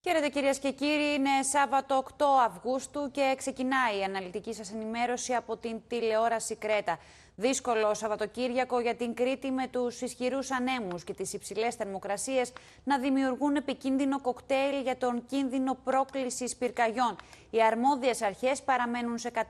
Χαίρετε κυρίες και κύριοι, είναι Σάββατο 8 Αυγούστου και ξεκινάει η αναλυτική σας ενημέρωση από την τηλεόραση Κρέτα. Δύσκολο Σαββατοκύριακο για την Κρήτη, με τους ισχυρούς ανέμους και τις υψηλές θερμοκρασίες να δημιουργούν επικίνδυνο κοκτέιλ για τον κίνδυνο πρόκλησης πυρκαγιών. Οι αρμόδιες αρχές παραμένουν σε